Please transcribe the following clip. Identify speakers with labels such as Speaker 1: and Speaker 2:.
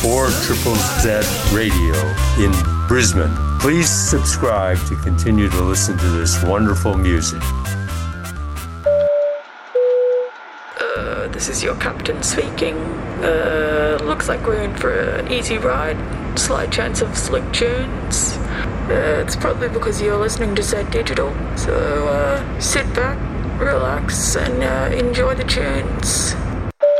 Speaker 1: 4ZZZ Radio in Brisbane. Please subscribe to continue to listen to this wonderful music.
Speaker 2: This is your captain speaking. Looks like we're in for an easy ride. Slight chance of slick tunes. It's probably because you're listening to Zed Digital. So sit back, relax, and enjoy the tunes.